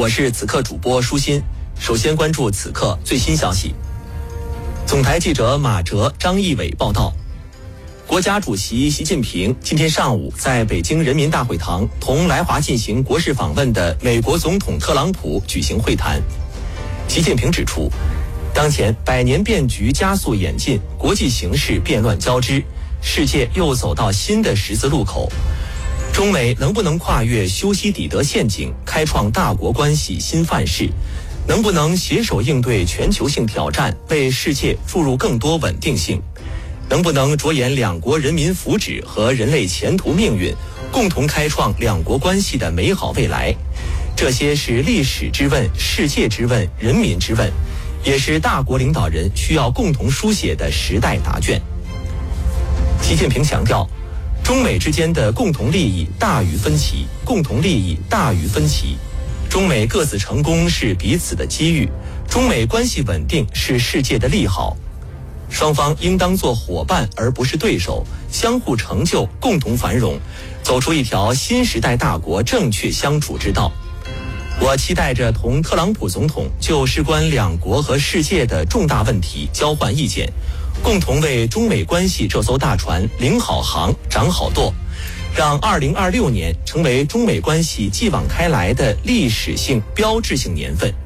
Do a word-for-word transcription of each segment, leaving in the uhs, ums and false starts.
我是此刻主播舒心。首先关注此刻最新消息。总台记者马哲、张义伟报道，国家主席习近平今天上午在北京人民大会堂同来华进行国事访问的美国总统特朗普举行会谈。习近平指出，当前百年变局加速演进，国际形势变乱交织，世界又走到新的十字路口。中美能不能跨越修昔底德陷阱，开创大国关系新范式？能不能携手应对全球性挑战，为世界注入更多稳定性？能不能着眼两国人民福祉和人类前途命运，共同开创两国关系的美好未来？这些是历史之问、世界之问、人民之问，也是大国领导人需要共同书写的时代答卷。习近平强调，中美之间的共同利益大于分歧，共同利益大于分歧。中美各自成功是彼此的机遇，中美关系稳定是世界的利好。双方应当做伙伴而不是对手，相互成就，共同繁荣，走出一条新时代大国正确相处之道。我期待着同特朗普总统就事关两国和世界的重大问题交换意见，共同为中美关系这艘大船领好航、掌好舵，让二零二六年成为中美关系继往开来的历史性标志性年份。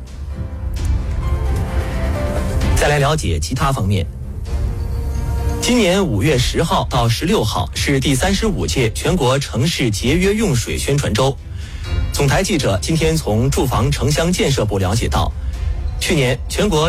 再来了解其他方面。今年五月十号到十六号是第三十五届全国城市节约用水宣传周。总台记者今天从住房城乡建设部了解到，去年全国